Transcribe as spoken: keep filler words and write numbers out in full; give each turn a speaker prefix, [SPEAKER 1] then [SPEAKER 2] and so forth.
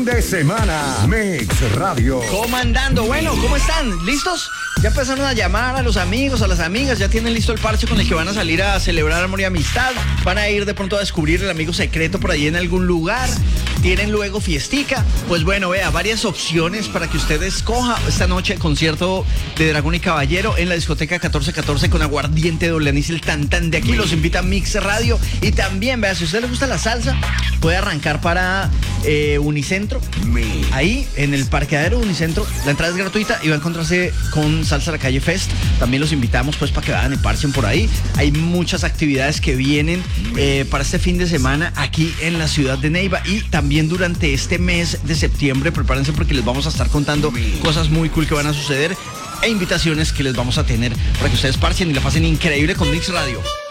[SPEAKER 1] fin de semana. Mix Radio.
[SPEAKER 2] Comandando, bueno, ¿cómo están? ¿Listos? Ya empezaron a llamar a los amigos, a las amigas, ya tienen listo el parche con el que van a salir a celebrar amor y amistad, van a ir de pronto a descubrir el amigo secreto por allí en algún lugar, tienen luego fiestica. Pues bueno, vea, varias opciones para que usted escoja esta noche concierto de Dragón y Caballero en la discoteca catorce catorce con aguardiente doble anís, el tan tan de aquí, los invita a Mix Radio. Y también, vea, si a usted le gusta la salsa, puede arrancar para eh, Unicentro, ahí en el parqueadero Unicentro, la entrada es gratuita y va a encontrarse con Salsa a la Calle Fest. También los invitamos pues para que vayan y parchen por ahí. Hay muchas actividades que vienen eh, para este fin de semana aquí en la ciudad de Neiva, y también durante este mes de septiembre prepárense porque les vamos a estar contando cosas muy cool que van a suceder e invitaciones que les vamos a tener para que ustedes parchen y la pasen increíble con Mix Radio.